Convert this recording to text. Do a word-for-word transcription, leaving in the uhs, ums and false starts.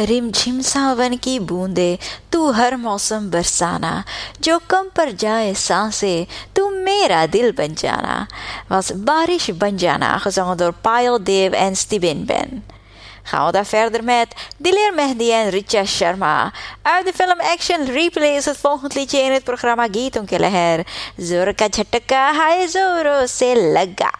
रिमझिम सावन की बूंदे तू हर मौसम बरसाना, जो कम पर जाए सांसें तू मेरा dil bent jana. Was Barish Banjana, gezongen door Payal Dev en Stibin Ben. Gaan we daar verder met Dilir Mehdi en Richa Sharma. Uit de film Action Replay is het volgende liedje in het programma Geeton Keleher. Zorka Chataka Hai Zoro Se Laga.